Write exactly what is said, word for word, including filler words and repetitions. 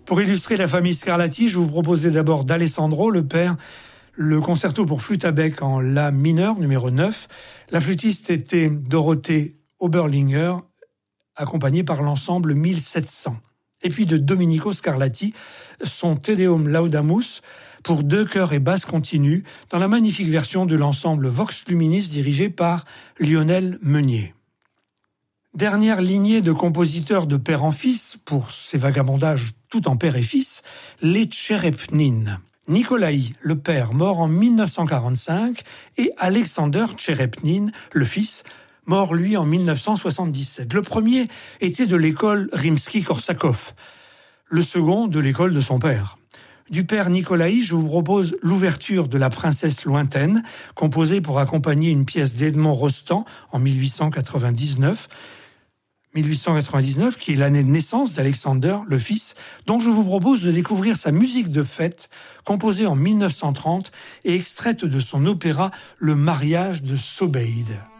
Pour illustrer la famille Scarlatti, je vous proposais d'abord d'Alessandro, le père, le concerto pour flûte à bec en La mineur, numéro neuf. La flûtiste était Dorothée Oberlinger, accompagnée par l'ensemble mille sept cents. Et puis de Domenico Scarlatti, son Te Deum Laudamus, pour deux chœurs et basse continue, dans la magnifique version de l'ensemble Vox Luminis dirigé par Lionel Meunier. Dernière lignée de compositeurs de père en fils, pour ces vagabondages tout en père et fils, les Tcherepnine. Nikolai, le père, mort en mille neuf cent quarante-cinq, et Alexander Tcherepnine, le fils, mort lui en mille neuf cent soixante-dix-sept. Le premier était de l'école Rimsky-Korsakov, le second de l'école de son père. Du père Nikolai, je vous propose l'ouverture de La Princesse lointaine, composée pour accompagner une pièce d'Edmond Rostand en mille huit cent quatre-vingt-dix-neuf, mille huit cent quatre-vingt-dix-neuf, qui est l'année de naissance d'Alexander, le fils, dont je vous propose de découvrir sa musique de fête, composée en mille neuf cent trente et extraite de son opéra Le mariage de Sobeïde.